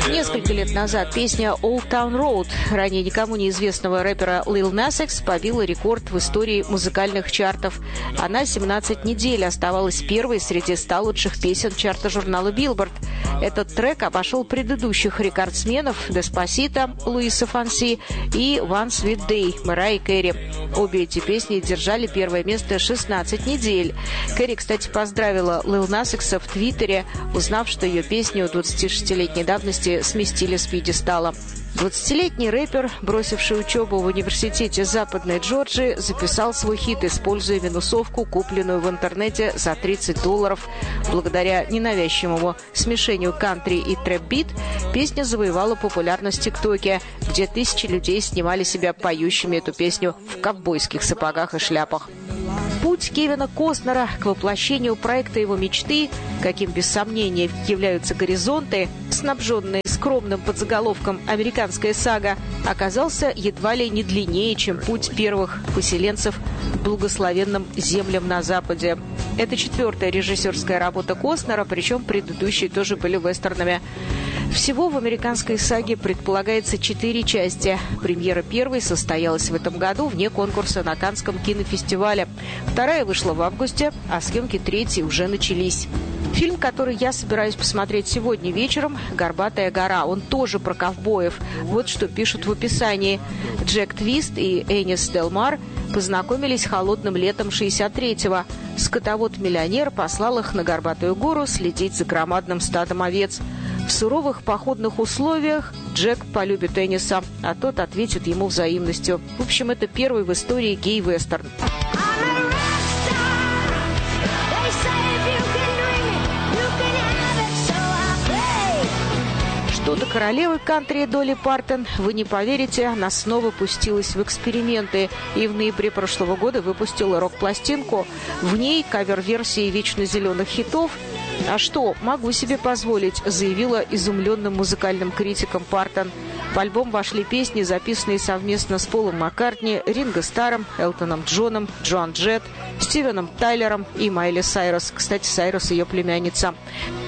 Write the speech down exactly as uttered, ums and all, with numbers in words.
Несколько лет назад песня «Old Town Road» ранее никому неизвестного рэпера Lil Nas X побила рекорд в истории музыкальных чартов. Она семнадцать недель оставалась первой среди ста лучших песен чарта журнала Billboard. Этот трек обошел предыдущих рекордсменов «Деспасито» Луиса Фонси и «One Sweet Day» Мэрайи Кэри. Обе эти песни держали первое место шестнадцать недель. Кэри, кстати, поздравила Lil Nas X в Твиттере, узнав, что ее песню двадцатишестилетней давности сместили с пьедестала. двадцатилетний рэпер, бросивший учебу в университете Западной Джорджии, записал свой хит, используя минусовку, купленную в интернете за тридцать долларов. Благодаря ненавязчивому смешению кантри и трэп-бит песня завоевала популярность в ТикТоке, где тысячи людей снимали себя поющими эту песню в ковбойских сапогах и шляпах. Путь Кевина Костнера к воплощению проекта его мечты, каким без сомнения являются «Горизонты», снабженные скромным подзаголовком «Американская сага», оказался едва ли не длиннее, чем путь первых поселенцев к благословенным землям на Западе. Это четвертая режиссерская работа Костнера, причем предыдущие тоже были вестернами. Всего в «Американской саге» предполагается четыре части. Премьера первой состоялась в этом году вне конкурса на Каннском кинофестивале. Вторая вышла в августе, а съемки третьей уже начались. Фильм, который я собираюсь посмотреть сегодня вечером, «Горбатая гора». Он тоже про ковбоев. Вот что пишут в описании. Джек Твист и Энис Делмар познакомились холодным летом шестьдесят третьего. Скотовод-миллионер послал их на Горбатую гору следить за громадным стадом овец. В суровых походных условиях Джек полюбит Энниса, а тот ответит ему взаимностью. В общем, это первый в истории гей-вестерн. Что до королевы кантри Долли Партон, вы не поверите, она снова пустилась в эксперименты и в ноябре прошлого года выпустила рок-пластинку. В ней кавер-версии вечно зеленых хитов. «А что, могу себе позволить», — заявила изумленным музыкальным критиком Партон. В альбом вошли песни, записанные совместно с Полом Маккартни, Ринго Старром, Элтоном Джоном, Джоан Джетт, Стивеном Тайлером и Майли Сайрус. Кстати, Сайрус — ее племянница.